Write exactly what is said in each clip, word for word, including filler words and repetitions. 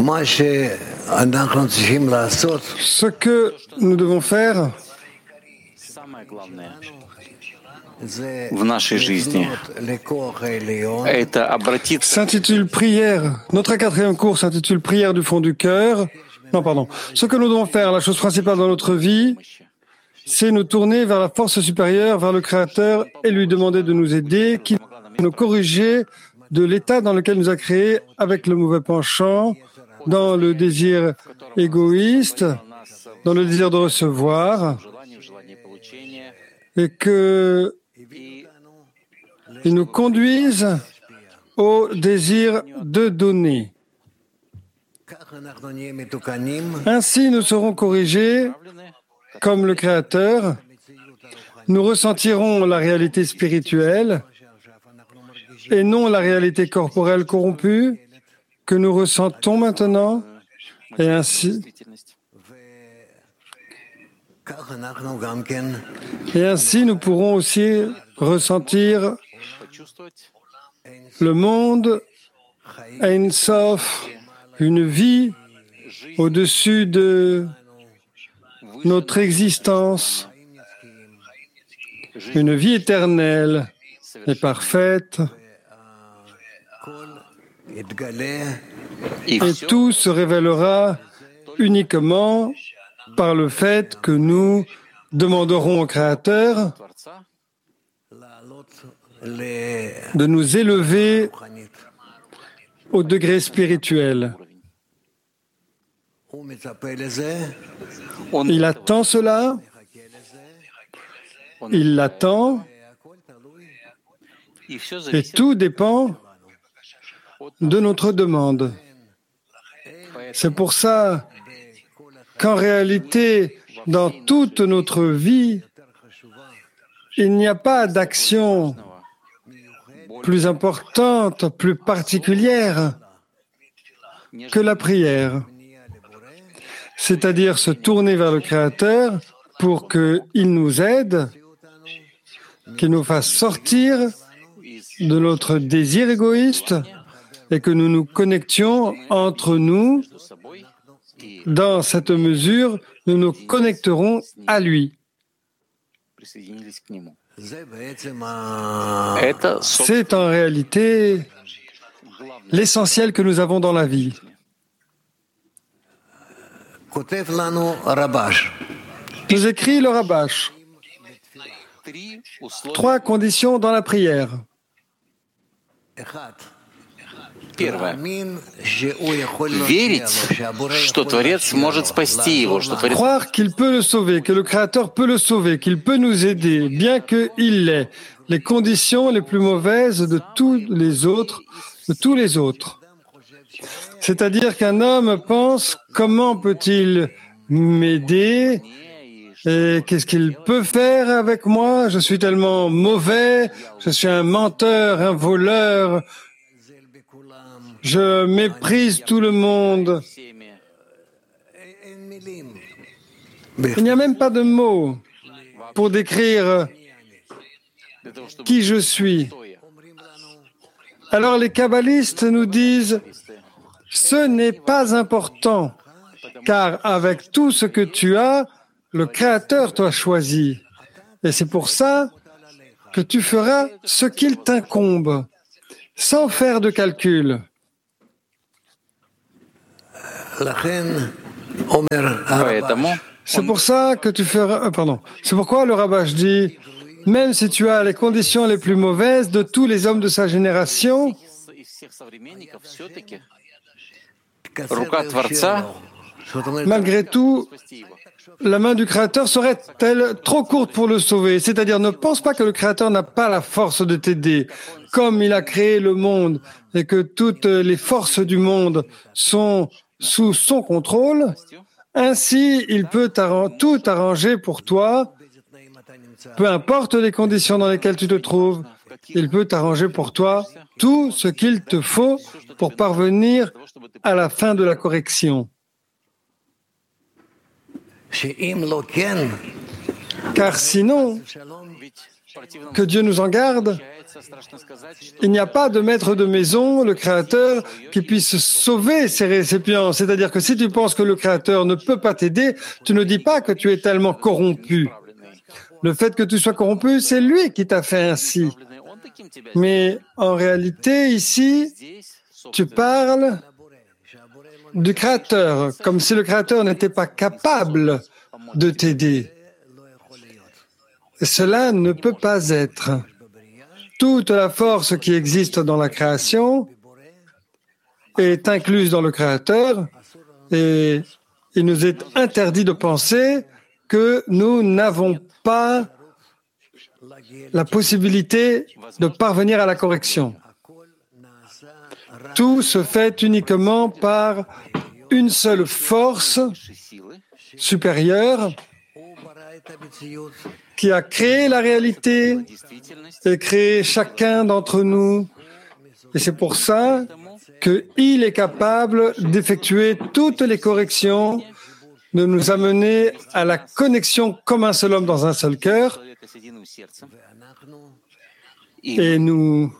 Ce que nous devons faire в нашей жизни это обратиться. S'intitule Prière. Notre quatrième cours s'intitule Prière du fond du cœur. Non, pardon. Ce que nous devons faire, la chose principale dans notre vie, c'est nous tourner vers la force supérieure, vers le Créateur et lui demander de nous aider, qu'il nous corriger de l'état dans lequel nous a créés avec le mauvais penchant, dans le désir égoïste, dans le désir de recevoir, et que il nous conduise au désir de donner. Ainsi, nous serons corrigés comme le Créateur. Nous ressentirons la réalité spirituelle et non la réalité corporelle corrompue que nous ressentons maintenant. Et ainsi, et ainsi, nous pourrons aussi ressentir le monde, Ein Sof, une vie au-dessus de notre existence, une vie éternelle et parfaite, et tout se révélera uniquement par le fait que nous demanderons au Créateur de nous élever au degré spirituel. Il attend cela, il l'attend, et tout dépend de notre demande. C'est pour ça qu'en réalité, dans toute notre vie, il n'y a pas d'action plus importante, plus particulière que la prière, c'est-à-dire se tourner vers le Créateur pour qu'il nous aide, qu'il nous fasse sortir de notre désir égoïste et que nous nous connections entre nous. Dans cette mesure, nous nous connecterons à lui. C'est en réalité l'essentiel que nous avons dans la vie. Nous écrit le Rabash. Trois conditions dans la prière. Первое. Верить, что Творец может спасти его, что Творец... Croire qu'il peut le sauver, que le Créateur peut le sauver, qu'il peut nous aider, bien qu'il l'ait. Les conditions les plus mauvaises de tous les autres, de tous les autres. C'est-à-dire qu'un homme pense comment peut-il m'aider et qu'est-ce qu'il peut faire avec moi? Je suis tellement mauvais, je suis un menteur, un voleur. Je méprise tout le monde. Il n'y a même pas de mots pour décrire qui je suis. Alors les kabbalistes nous disent, ce n'est pas important, car avec tout ce que tu as, le Créateur t'a choisi. Et c'est pour ça que tu feras ce qu'il t'incombe, sans faire de calcul. C'est pour ça que tu feras... Euh, pardon. C'est pourquoi le Rabash dit, même si tu as les conditions les plus mauvaises de tous les hommes de sa génération, malgré tout, la main du Créateur serait-elle trop courte pour le sauver? C'est-à-dire, ne pense pas que le Créateur n'a pas la force de t'aider. Comme il a créé le monde et que toutes les forces du monde sont sous son contrôle, ainsi il peut arran- tout arranger pour toi, peu importe les conditions dans lesquelles tu te trouves, il peut t'arranger pour toi tout ce qu'il te faut pour parvenir à la fin de la correction. Car sinon, que Dieu nous en garde, il n'y a pas de maître de maison, le Créateur, qui puisse sauver ses récipients. C'est-à-dire que si tu penses que le Créateur ne peut pas t'aider, tu ne dis pas que tu es tellement corrompu. Le fait que tu sois corrompu, c'est lui qui t'a fait ainsi. Mais en réalité, ici, tu parles du Créateur, comme si le Créateur n'était pas capable de t'aider. Et cela ne peut pas être. Toute la force qui existe dans la création est incluse dans le Créateur et il nous est interdit de penser que nous n'avons pas la possibilité de parvenir à la correction. Tout se fait uniquement par une seule force supérieure qui a créé la réalité et créé chacun d'entre nous. Et c'est pour ça qu'il est capable d'effectuer toutes les corrections, de nous amener à la connexion comme un seul homme dans un seul cœur. Et nous,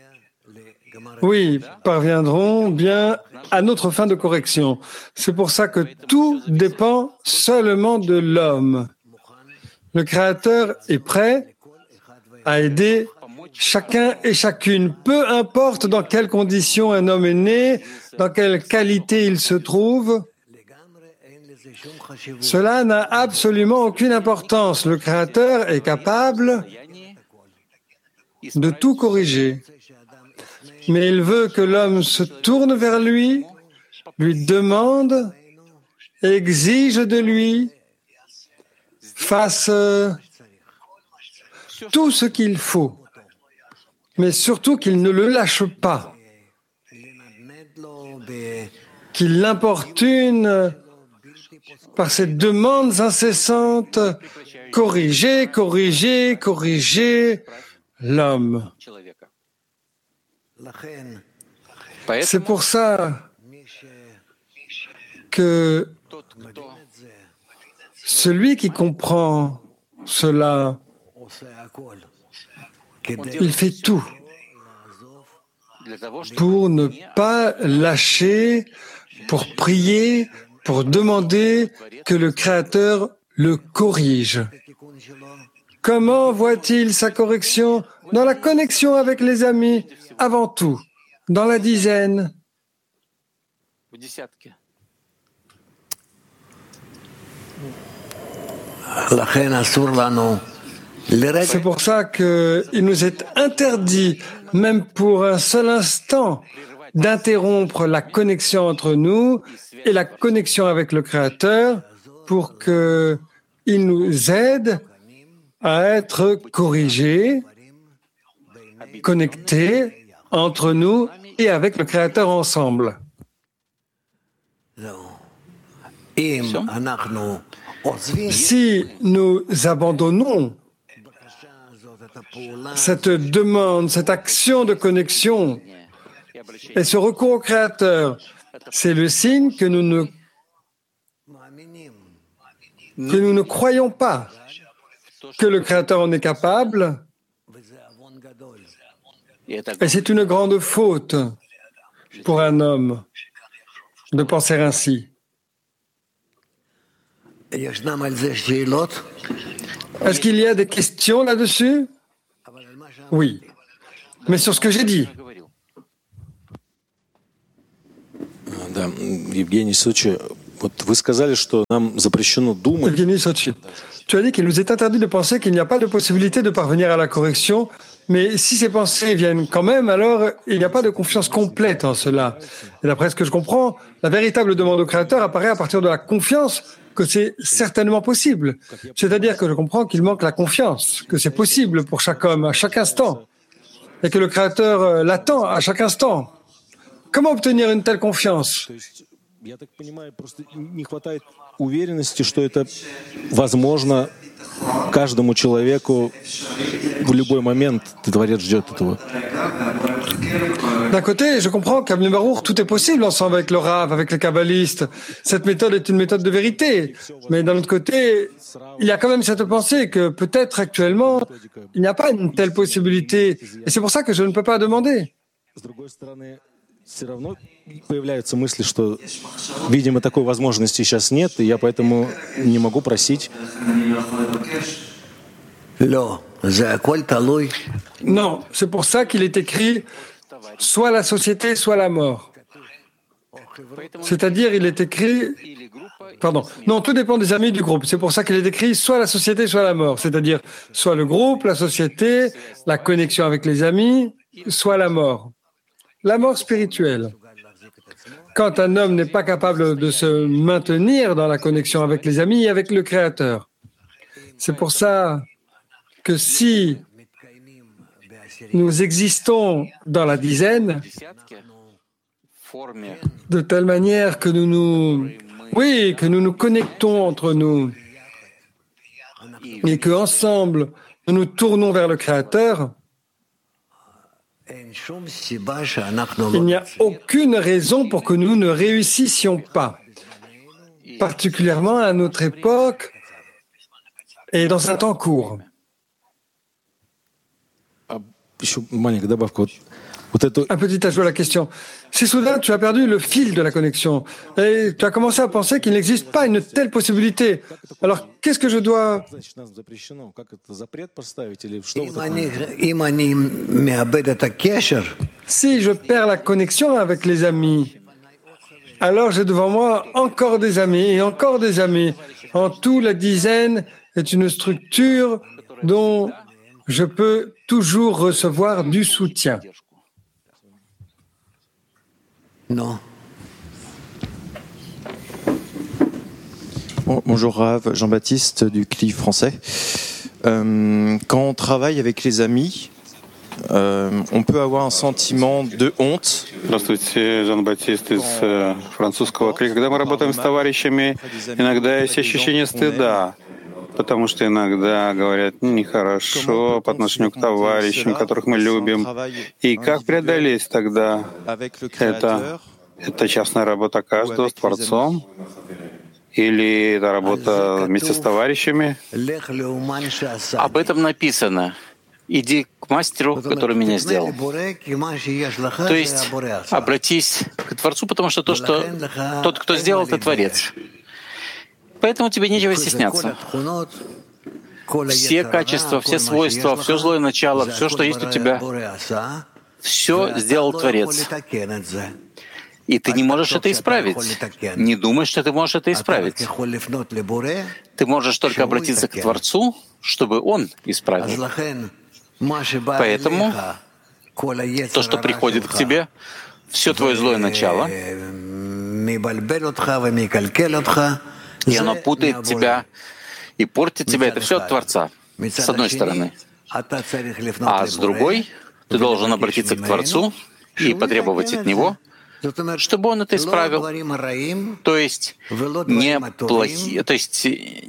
oui, parviendrons bien à notre fin de correction. C'est pour ça que tout dépend seulement de l'homme. Le Créateur est prêt à aider chacun et chacune, peu importe dans quelles conditions un homme est né, dans quelle qualité il se trouve. Cela n'a absolument aucune importance. Le Créateur est capable de tout corriger. Mais il veut que l'homme se tourne vers lui, lui demande, exige de lui, fasse tout ce qu'il faut, mais surtout qu'il ne le lâche pas, qu'il l'importune par ses demandes incessantes, corriger, corriger, corriger l'homme. C'est pour ça que celui qui comprend cela, il fait tout pour ne pas lâcher, pour prier, pour demander que le Créateur le corrige. Comment voit-il sa correction? Dans la connexion avec les amis, avant tout, dans la dizaine. C'est pour ça qu'il nous est interdit, même pour un seul instant, d'interrompre la connexion entre nous et la connexion avec le Créateur pour qu'il nous aide à être corrigés, connectés entre nous et avec le Créateur ensemble. Si nous abandonnons cette demande, cette action de connexion et ce recours au Créateur, c'est le signe que nous ne, que nous ne croyons pas que le Créateur en est capable. Et c'est une grande faute pour un homme de penser ainsi. Est-ce qu'il y a des questions là-dessus? Oui. Mais sur ce que j'ai dit. Evgeny Sochi, vous сказали, что нам запрещено думать. Evgeny Sochi, tu as dit qu'il nous est interdit de penser qu'il n'y a pas de possibilité de parvenir à la correction, mais si ces pensées viennent quand même, alors il n'y a pas de confiance complète en cela. Et d'après ce que je comprends, la véritable demande au Créateur apparaît à partir de la confiance que c'est certainement possible. C'est-à-dire que je comprends qu'il manque la confiance, que c'est possible pour chaque homme, à chaque instant, et que le Créateur l'attend à chaque instant. Comment obtenir une telle confiance? Я так понимаю, просто не хватает уверенности, что это возможно каждому человеку в любой момент. Творец ждет этого. D'un côté, je comprends qu'à Bnei Baruch, tout est possible ensemble avec le Rav, avec les kabbalistes. Cette méthode est une méthode de vérité. Mais d'un autre côté, il y a quand même cette pensée que peut-être actuellement, il n'y a pas une telle possibilité. Et c'est pour ça que je ne peux pas demander. Все равно появляются мысли, что, видимо, такой возможности сейчас нет, и я поэтому не могу просить. Non, c'est pour ça qu'il est écrit soit la société, soit la mort. C'est-à-dire, il est écrit... Pardon. Non, tout dépend des amis du groupe. C'est pour ça qu'il est écrit soit la société, soit la mort. C'est-à-dire, soit le groupe, la société, la connexion avec les amis, soit la mort. La mort spirituelle. Quand un homme n'est pas capable de se maintenir dans la connexion avec les amis et avec le Créateur. C'est pour ça que si nous existons dans la dizaine, de telle manière que nous nous, oui, que nous nous connectons entre nous et qu'ensemble nous nous tournons vers le Créateur, il n'y a aucune raison pour que nous ne réussissions pas, particulièrement à notre époque et dans un temps court. Un petit ajout à la question. Si soudain tu as perdu le fil de la connexion et tu as commencé à penser qu'il n'existe pas une telle possibilité, alors qu'est-ce que je dois... Si je perds la connexion avec les amis, alors j'ai devant moi encore des amis et encore des amis. En tout, la dizaine est une structure dont je peux toujours recevoir du soutien. Non. Bonjour Rav, Jean-Baptiste du C L I français. Euh, quand on travaille avec les amis, euh, on peut avoir un sentiment de honte. Здравствуйте, Жан-Баптист из французского клика. Когда мы работаем с товарищами, иногда есть ощущение стыда, потому что иногда говорят нехорошо по отношению к товарищам, которых мы любим. И как преодолеть тогда это? Это частная работа каждого с Творцом? Или это работа вместе с товарищами? Об этом написано. Иди к мастеру, который меня сделал. То есть обратись к Творцу, потому что, то, что тот, кто сделал, это Творец. Поэтому тебе нечего стесняться. Все качества, все свойства, все злое начало, все, что есть у тебя, все сделал Творец. И ты не можешь это исправить. Не думай, что ты можешь это исправить. Ты можешь только обратиться к Творцу, чтобы Он исправил. Поэтому то, что приходит к тебе, все твое злое начало, и оно путает тебя и портит тебя, это все от Творца, с одной стороны. А с другой, ты должен обратиться к Творцу и потребовать от Него, чтобы Он это исправил. То есть не плохие, то есть...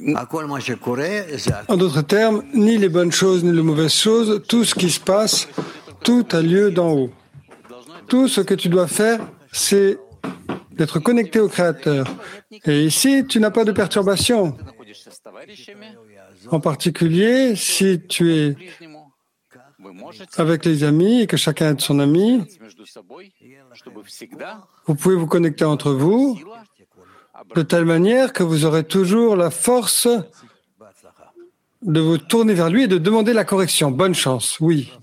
En d'autres termes, ni les bonnes choses ni les mauvaises choses, tout ce qui se passe, tout a lieu d'en haut. Tout ce que tu dois faire, c'est d'être connecté au Créateur. Et ici, tu n'as pas de perturbation. En particulier, si tu es avec les amis et que chacun est son ami, vous pouvez vous connecter entre vous de telle manière que vous aurez toujours la force de vous tourner vers lui et de demander la correction. Bonne chance, oui.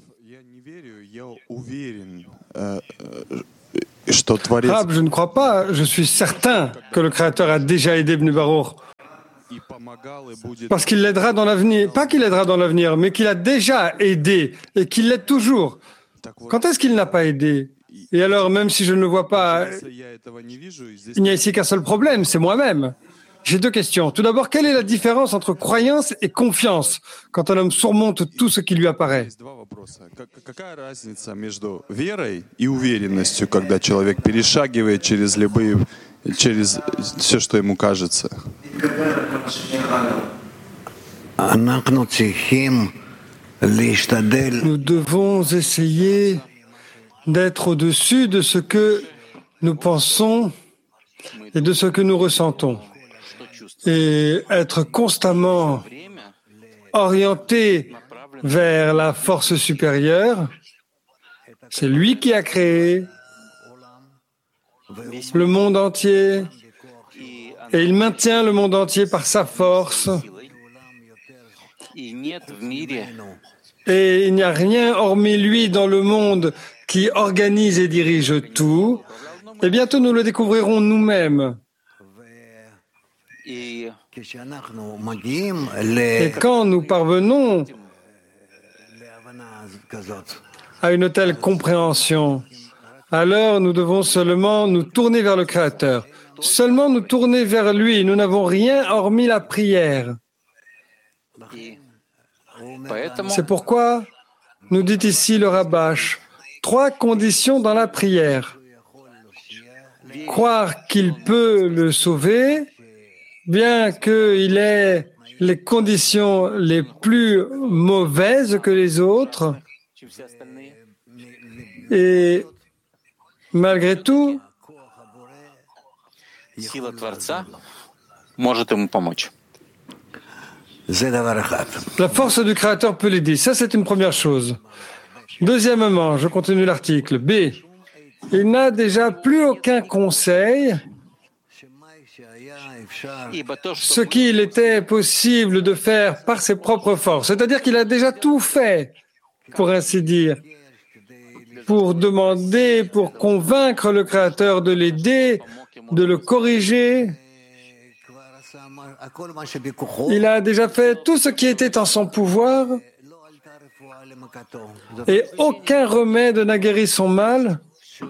Rab, je ne crois pas, je suis certain que le Créateur a déjà aidé Bnei Baruch. Parce qu'il l'aidera dans l'avenir, pas qu'il l'aidera dans l'avenir, mais qu'il a déjà aidé et qu'il l'aide toujours. Quand est-ce qu'il n'a pas aidé? Et alors, même si je ne le vois pas, il n'y a ici qu'un seul problème, c'est moi-même. J'ai deux questions. Tout d'abord, quelle est la différence entre croyance et confiance quand un homme surmonte tout ce qui lui apparaît? Какая разница между верой и уверенностью, когда человек перешагивает через любые, через все, что ему кажется? Nous devons essayer d'être au-dessus de ce que nous pensons et de ce que nous ressentons, et être constamment orienté vers la force supérieure. C'est lui qui a créé le monde entier et il maintient le monde entier par sa force. Et il n'y a rien hormis lui dans le monde qui organise et dirige tout. Et bientôt nous le découvrirons nous-mêmes. Et quand nous parvenons à une telle compréhension, alors nous devons seulement nous tourner vers le Créateur. Seulement nous tourner vers lui. Nous n'avons rien hormis la prière. C'est pourquoi nous dit ici le Rabash, trois conditions dans la prière. Croire qu'il peut le sauver, bien qu'il ait les conditions les plus mauvaises que les autres, et malgré tout, Сила Творца может ему помочь. La force du Créateur peut l'aider. Ça, c'est une première chose. Deuxièmement, je continue l'article. B. Il n'a déjà plus aucun conseil. Ce qu'il était possible de faire par ses propres forces. C'est-à-dire qu'il a déjà tout fait, pour ainsi dire, pour demander, pour convaincre le Créateur de l'aider, de le corriger. Il a déjà fait tout ce qui était en son pouvoir et aucun remède n'a guéri son mal.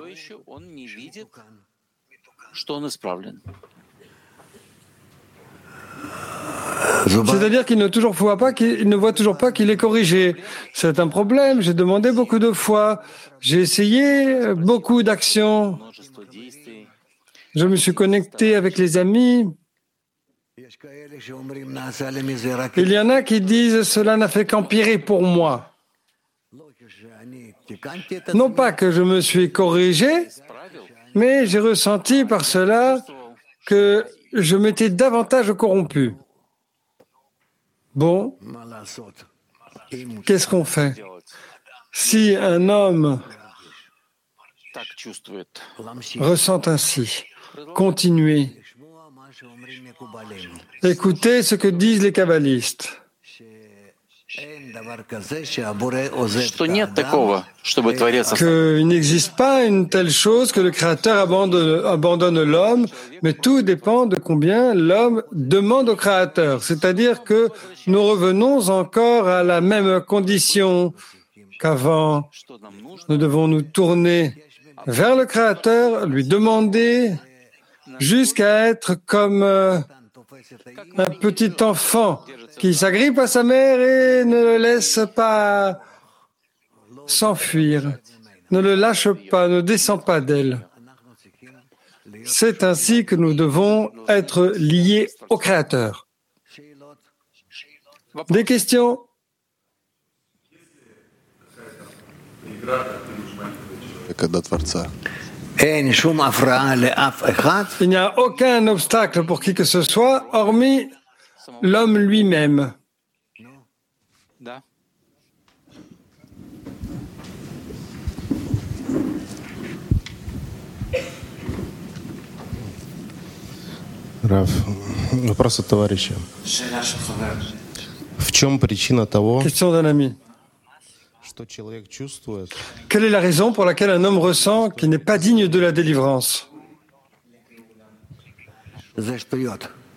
C'est-à-dire qu'il ne, toujours voit pas qu'il ne voit toujours pas qu'il est corrigé. C'est un problème. J'ai demandé beaucoup de fois. J'ai essayé beaucoup d'actions. Je me suis connecté avec les amis. Il y en a qui disent « cela n'a fait qu'empirer pour moi ». Non pas que je me suis corrigé, mais j'ai ressenti par cela que je m'étais davantage corrompu. Bon, qu'est-ce qu'on fait? Si un homme ressent ainsi, continuez. Écoutez ce que disent les kabbalistes. Qu'il n'existe pas une telle chose que le Créateur abandonne, abandonne l'homme, mais tout dépend de combien l'homme demande au Créateur. C'est-à-dire que nous revenons encore à la même condition qu'avant. Nous devons nous tourner vers le Créateur, lui demander, jusqu'à être comme euh, un petit enfant qui s'agrippe à sa mère et ne le laisse pas s'enfuir, ne le lâche pas, ne descend pas d'elle. C'est ainsi que nous devons être liés au Créateur. Des questions? Il n'y a aucun obstacle pour qui que ce soit, hormis l'homme lui-même. Раф, вопрос от товарища. В чем причина того, Question d'un ami. что человек чувствует, Quelle est la raison pour laquelle un homme ressent qu'il n'est pas digne de la délivrance?